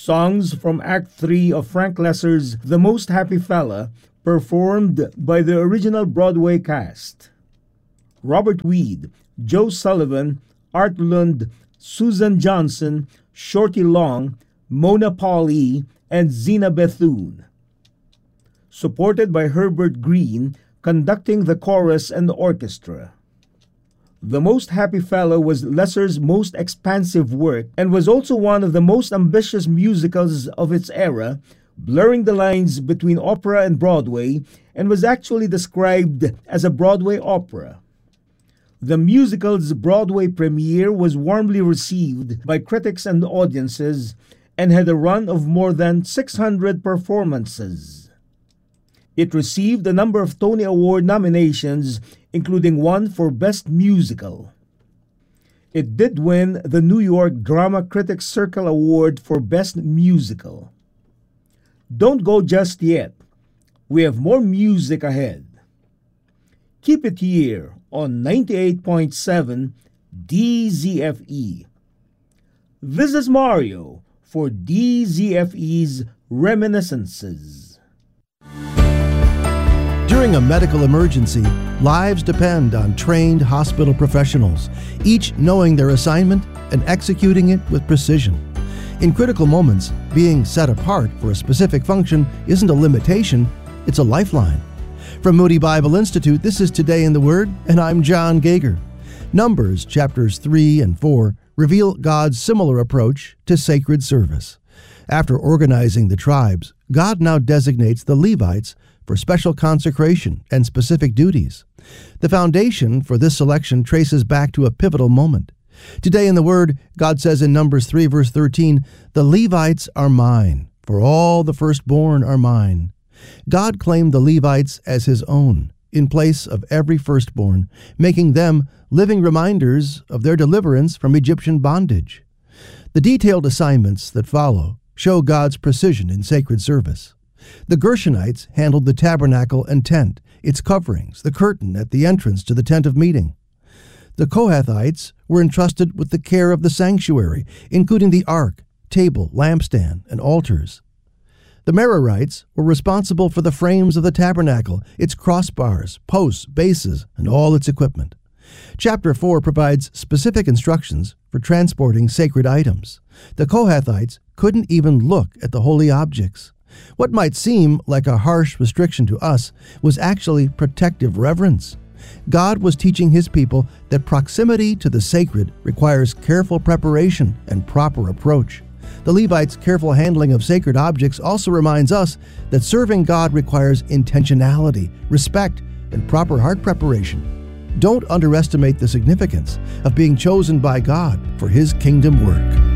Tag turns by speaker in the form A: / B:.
A: Songs from Act 3 of Frank Loesser's The Most Happy Fella, performed by the original Broadway cast. Robert Weed, Joe Sullivan, Art Lund, Susan Johnson, Shorty Long, Mona Pauly, and Zena Bethune. Supported by Herbert Green, conducting the chorus and the orchestra. The Most Happy Fella was Loesser's most expansive work and was also one of the most ambitious musicals of its era, blurring the lines between opera and Broadway, and was actually described as a Broadway opera. The musical's Broadway premiere was warmly received by critics and audiences and had a run of more than 600 performances. It received a number of Tony Award nominations, including one for Best Musical. It did win the New York Drama Critics Circle Award for Best Musical. Don't go just yet. We have more music ahead. Keep it here on 98.7 DZFE. This is Mario for DZFE's Reminiscences.
B: During a medical emergency, lives depend on trained hospital professionals, each knowing their assignment and executing it with precision. In critical moments, being set apart for a specific function isn't a limitation, it's a lifeline. From Moody Bible Institute, this is Today in the Word, and I'm John Gager. Numbers chapters 3 and 4 reveal God's similar approach to sacred service. After organizing the tribes, God now designates the Levites for special consecration and specific duties. The foundation for this selection traces back to a pivotal moment. Today in the Word, God says in Numbers 3 verse 13, "The Levites are mine, for all the firstborn are mine." God claimed the Levites as his own, in place of every firstborn, making them living reminders of their deliverance from Egyptian bondage. The detailed assignments that follow show God's precision in sacred service. The Gershonites handled the tabernacle and tent, its coverings, the curtain at the entrance to the tent of meeting. The Kohathites were entrusted with the care of the sanctuary, including the ark, table, lampstand, and altars. The Merarites were responsible for the frames of the tabernacle, its crossbars, posts, bases, and all its equipment. Chapter 4 provides specific instructions for transporting sacred items. The Kohathites couldn't even look at the holy objects. What might seem like a harsh restriction to us was actually protective reverence. God was teaching his people that proximity to the sacred requires careful preparation and proper approach. The Levites' careful handling of sacred objects also reminds us that serving God requires intentionality, respect, and proper heart preparation. Don't underestimate the significance of being chosen by God for his kingdom work.